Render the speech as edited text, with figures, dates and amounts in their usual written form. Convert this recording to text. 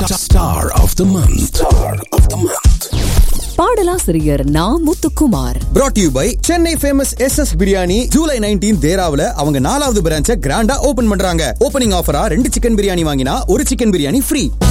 Star of the month. Star of the month. பாடலாசிரியர் நா Muthukumar. brought to you by Chennai famous SS biryani July 19 தேராவுல அவங்க 4வது பிரான்ச்சை கிராண்டா ஓபன் பண்றாங்க. ஓபனிங் ஆஃபரா 2 சிக்கன் பிரியாணி வாங்கினா 1 சிக்கன் பிரியாணி ஃப்ரீ.